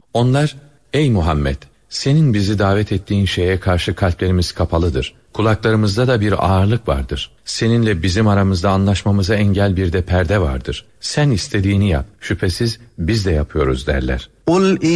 Onlar, ey Muhammed, senin bizi davet ettiğin şeye karşı kalplerimiz kapalıdır. Kulaklarımızda da bir ağırlık vardır. Seninle bizim aramızda anlaşmamıza engel bir de perde vardır. Sen istediğini yap, şüphesiz biz de yapıyoruz derler.